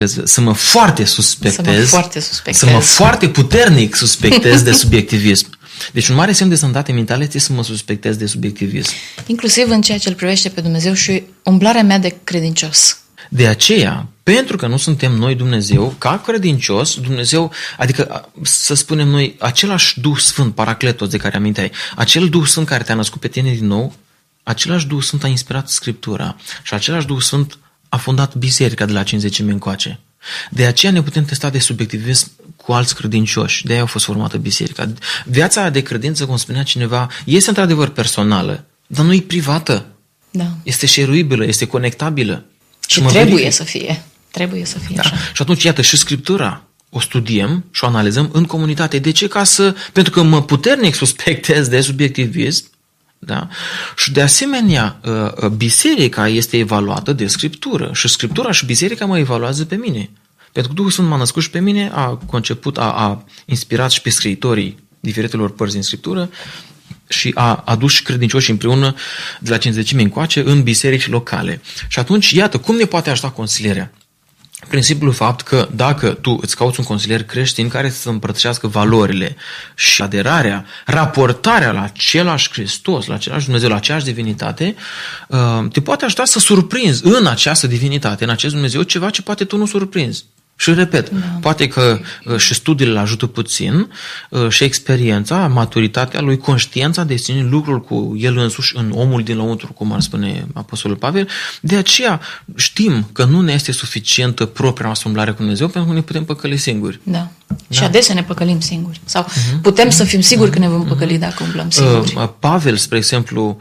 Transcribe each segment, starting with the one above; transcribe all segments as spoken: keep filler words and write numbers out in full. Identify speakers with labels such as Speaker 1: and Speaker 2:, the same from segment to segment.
Speaker 1: să mă foarte suspectez,
Speaker 2: să mă foarte, suspectez.
Speaker 1: Să mă foarte puternic suspectez de subiectivism. Deci un mare semn de sănătate mentală este să mă suspectez de subiectivism.
Speaker 2: Inclusiv în ceea ce îl privește pe Dumnezeu și umblarea mea de credincios.
Speaker 1: De aceea, pentru că nu suntem noi Dumnezeu, ca credincios, Dumnezeu, adică să spunem noi, același Duh Sfânt, Paracletos de care aminteai, acel Duh Sfânt care te-a născut pe tine din nou, același Duh Sfânt a inspirat Scriptura și același Duh Sfânt a fondat biserica de la cincizecime încoace. De aceea ne putem testa de subiectivism cu alți credincioși. De aia a fost formată biserica. Viața de credință, cum spunea cineva, este într-adevăr personală, dar nu e privată.
Speaker 2: Da.
Speaker 1: Este șeruibilă, este conectabilă.
Speaker 2: Și, și trebuie verific. să fie. Trebuie să fie
Speaker 1: da.
Speaker 2: așa.
Speaker 1: Și atunci, iată, și Scriptura o studiem și o analizăm în comunitate. De ce? Ca să, pentru că mă puternic suspectez de subiectivism, da? Și de asemenea, biserica este evaluată de Scriptură și Scriptura și biserica mă evaluează pe mine. Pentru că Duhul Sfânt m-a născut și pe mine, a conceput, a, a inspirat și pe scriitorii diferitelor părți din Scriptură și a adus și credincioși împreună de la cincizecime încoace în biserici locale. Și atunci, iată, cum ne poate ajuta consilierea? Prin simplul fapt că dacă tu îți cauți un consilier creștin care să împărtășească valorile și aderarea, raportarea la același Hristos, la același Dumnezeu, la aceeași divinitate, te poate ajuta să surprinzi în această divinitate, în acest Dumnezeu, ceva ce poate tu nu surprinzi. Și repet, da. Poate că și studiile ajută puțin, și experiența, maturitatea lui, conștiința de sine, lucrul cu el însuși în omul din lăuntru, cum ar spune Apostolul Pavel. De aceea știm că nu ne este suficientă propria noastră umblare cu Dumnezeu, pentru că ne putem păcăli singuri.
Speaker 2: Da. Da. Și adesea ne păcălim singuri. Sau uh-huh. putem să fim siguri că ne vom păcăli dacă umblăm singuri.
Speaker 1: Pavel, spre exemplu,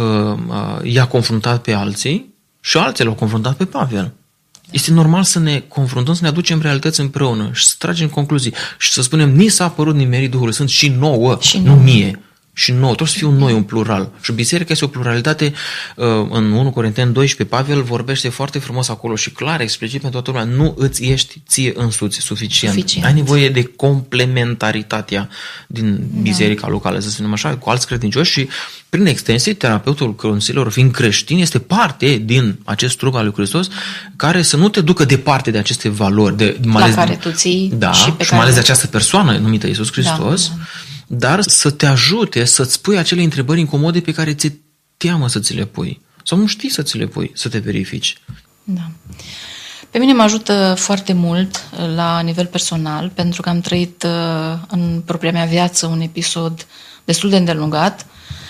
Speaker 1: i-a confruntat pe alții și alții l-au confruntat pe Pavel. Este normal să ne confruntăm, să ne aducem realități împreună și să tragem concluzii și să spunem, ni s-a părut nimerit Duhului Sfânt și nouă, și nu mie. Și nouă, trebuie să fie un noi, un plural. Și biserica este o pluralitate. În unu Corinteni doisprezece, Pavel vorbește foarte frumos acolo și clar, explicit pentru toată lumea, nu îți ești ție însuți suficient. suficient. Ai nevoie de complementaritatea din biserica da. locală, să spunem așa, cu alți credincioși și prin extensie, terapeutul consilierul, fiind creștin, este parte din acest trup al lui Hristos care să nu te ducă departe de aceste valori. De, mai
Speaker 2: la
Speaker 1: ales,
Speaker 2: care tu ții
Speaker 1: da,
Speaker 2: și pe
Speaker 1: și
Speaker 2: care...
Speaker 1: mai ales de această persoană numită Iisus Hristos, da, da. Dar să te ajute să-ți pui acele întrebări incomode pe care ți-e teamă să ți le pui. Sau nu știi să ți le pui, să te verifici.
Speaker 2: Da. Pe mine mă ajută foarte mult la nivel personal, pentru că am trăit în propria mea viață un episod destul de îndelungat,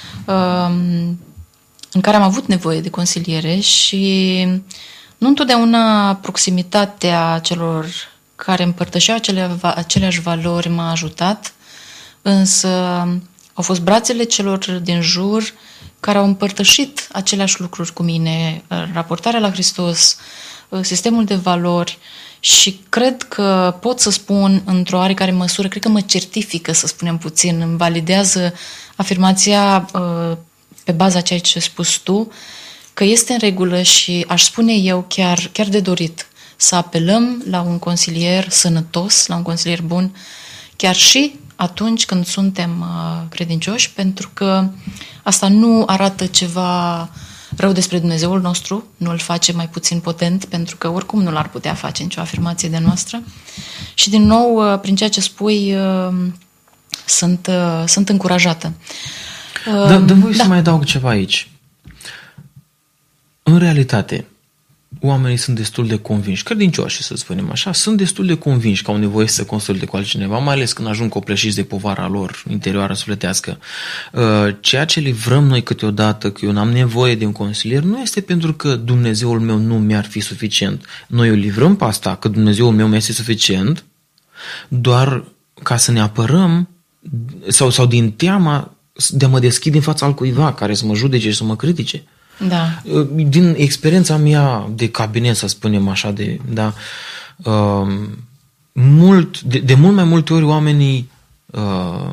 Speaker 2: în care am avut nevoie de consiliere și nu întotdeauna proximitatea celor care împărtășeau acele, aceleași valori m-a ajutat, însă au fost brațele celor din jur care au împărtășit aceleași lucruri cu mine, raportarea la Hristos, sistemul de valori și cred că pot să spun într-o oarecare măsură, cred că mă certifică, să spunem puțin, îmi validează afirmația pe baza ceea ce ai spus tu, că este în regulă și aș spune eu chiar, chiar de dorit să apelăm la un consilier sănătos, la un consilier bun, chiar și atunci când suntem uh, credincioși, pentru că asta nu arată ceva rău despre Dumnezeul nostru, nu îl face mai puțin potent, pentru că oricum nu l-ar putea face nicio afirmație de noastră. Și din nou, uh, prin ceea ce spui, uh, sunt, uh, sunt încurajată.
Speaker 1: Uh, Dă, dă-mi voi da. să mai adaug ceva aici. În realitate, oamenii sunt destul de convinși, credincioși, să spunem așa, sunt destul de convinși că au nevoie să consulte cu altcineva, mai ales când ajung copleșiți de povara lor interioară sufletească. Ceea ce livrăm noi câteodată, că eu n-am nevoie de un consilier, nu este pentru că Dumnezeul meu nu mi-ar fi suficient. Noi îl livrăm pe asta, că Dumnezeul meu mi este suficient, doar ca să ne apărăm sau, sau din teama de a mă deschid în fața altcuiva care să mă judece și să mă critique.
Speaker 2: Da.
Speaker 1: Din experiența mea de cabinet, să spunem așa, de, da, uh, mult, de, de mult mai multe ori oamenii uh,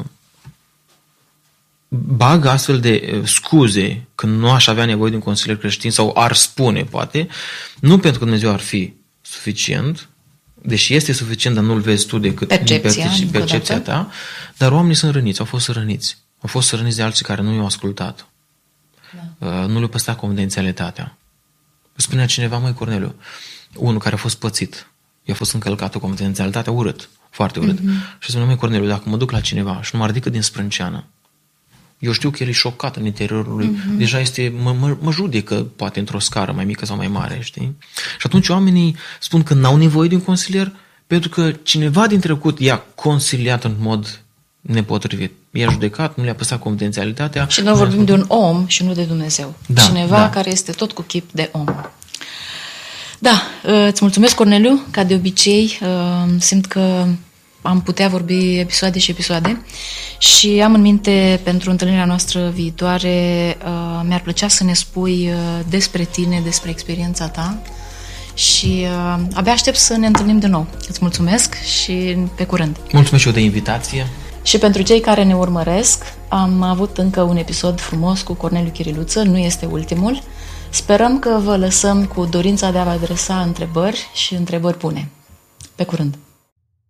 Speaker 1: bagă astfel de scuze când nu aș avea nevoie de un consilier creștin sau ar spune, poate, nu pentru că Dumnezeu ar fi suficient, deși este suficient, dar nu-l vezi tu decât
Speaker 2: percepția,
Speaker 1: din percepția ta, dar oamenii sunt răniți, au fost răniți. Au fost răniți de alții care nu i-au ascultat. Da. Nu le-a păstrat confidențialitatea. Spunea cineva, măi Corneliu, unul care a fost pățit i-a fost încălcată confidențialitatea urât, foarte urât. Mm-hmm. Și spune, măi Corneliu, dacă mă duc la cineva și nu mă ridică din sprânceană, eu știu că el e șocat în interiorul lui, mm-hmm. deja este, mă, mă, mă judecă poate într-o scară mai mică sau mai mare, știi? Și atunci oamenii spun că n-au nevoie de un consilier pentru că cineva din trecut i-a consiliat în mod nepotrivit. I-a judecat, nu le-a păstrat confidențialitatea.
Speaker 2: Și noi vorbim de un om și nu de Dumnezeu.
Speaker 1: Da,
Speaker 2: cineva
Speaker 1: da.
Speaker 2: care este tot cu chip de om. Da, îți mulțumesc, Corneliu, ca de obicei. Simt că am putea vorbi episoade și episoade și am în minte pentru întâlnirea noastră viitoare, mi-ar plăcea să ne spui despre tine, despre experiența ta și abia aștept să ne întâlnim de nou. Îți mulțumesc și pe curând.
Speaker 1: Mulțumesc și eu de invitație.
Speaker 2: Și pentru cei care ne urmăresc, am avut încă un episod frumos cu Corneliu Chiriluță, nu este ultimul. Sperăm că vă lăsăm cu dorința de a vă adresa întrebări și întrebări bune. Pe curând!